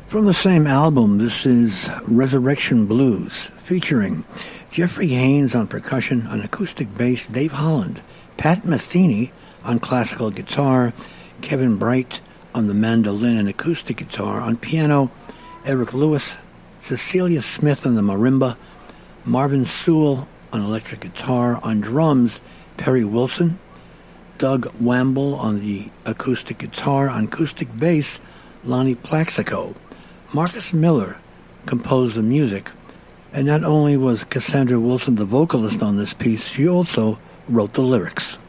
From the same album, this is Resurrection Blues, featuring Jeffrey Haynes on percussion, on acoustic bass, Dave Holland, Pat Metheny on classical guitar, Kevin Bright on the mandolin and acoustic guitar, on piano, Eric Lewis, Cecilia Smith on the marimba, Marvin Sewell on electric guitar, on drums, Perry Wilson, Doug Wamble on the acoustic guitar, on acoustic bass, Lonnie Plaxico. Marcus Miller composed the music, and not only was Cassandra Wilson the vocalist on this piece, she also wrote the lyrics.